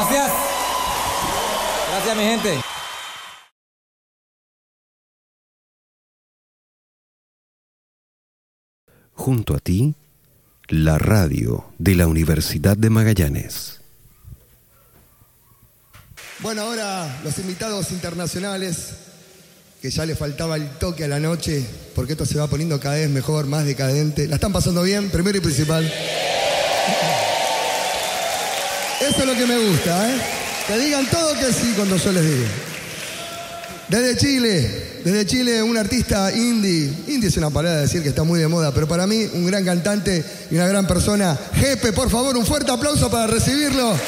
Gracias. Gracias, mi gente. Junto a ti, la radio de la Universidad de Magallanes. Bueno, ahora los invitados internacionales, que ya les faltaba el toque a la noche, porque esto se va poniendo cada vez mejor, más decadente. ¿La están pasando bien? Primero y principal. Eso es lo que me gusta, ¿eh? Que digan todo que sí cuando yo les diga. Desde Chile, un artista indie. Indie es una palabra de decir que está muy de moda, pero para mí un gran cantante y una gran persona. Jepe, por favor, un fuerte aplauso para recibirlo.